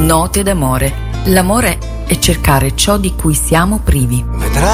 Note d'amore. L'amore è cercare ciò di cui siamo privi. Vedrai